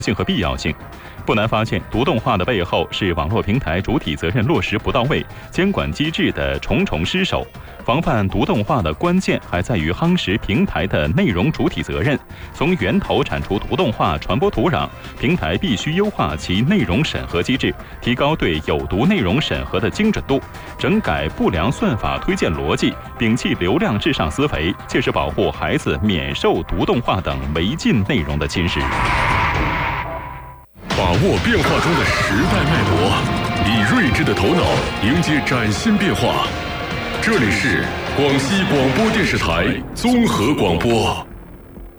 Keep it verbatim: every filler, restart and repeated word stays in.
性和必要性。不难发现，毒动画的背后是网络平台主体责任落实不到位、监管机制的重重失守。防范毒动画的关键还在于夯实平台的内容主体责任，从源头铲除毒动画传播土壤。平台必须优化其内容审核机制，提高对有毒内容审核的精准度，整改不良算法推荐逻辑，摒弃流量至上思维，切实保护孩子免受毒动画等违禁内容的侵蚀。 把握变化中的时代脉搏，以睿智的头脑迎接崭新变化。这里是广西广播电视台综合广播。